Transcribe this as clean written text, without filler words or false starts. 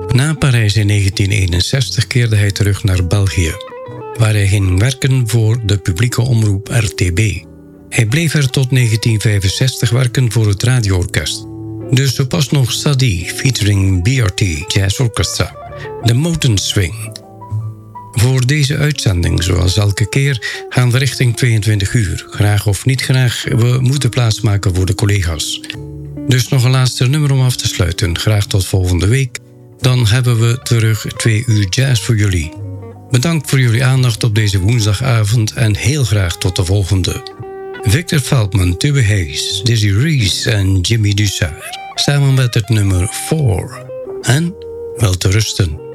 Na Parijs in 1961 keerde hij terug naar België, waar hij ging werken voor de publieke omroep RTB. Hij bleef er tot 1965 werken voor het radioorkest. Dus zo pas nog Sadi featuring BRT Jazz Orchestra, de Moten Swing. Voor deze uitzending, zoals elke keer, gaan we richting 22 uur. Graag of niet graag, we moeten plaatsmaken voor de collega's. Dus nog een laatste nummer om af te sluiten. Graag tot volgende week. Dan hebben we terug 2 uur jazz voor jullie. Bedankt voor jullie aandacht op deze woensdagavond en heel graag tot de volgende. Victor Feldman, Tubby Hayes, Dizzy Reese en Jimmy Dussard. Samen met het nummer 4. En wel te rusten.